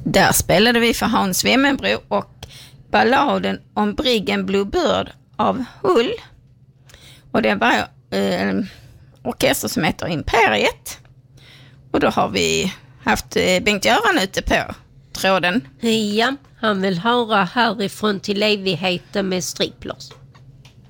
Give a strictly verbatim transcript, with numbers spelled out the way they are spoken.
Där spelade vi för Hans Wemmenbro och balladen om Briggen Bluebird av Hull. Och det var eh, en orkester som heter Imperiet. Och då har vi haft eh, Bengt-Göran ute på tråden. Ja, han vill höra härifrån till evigheten med striplers.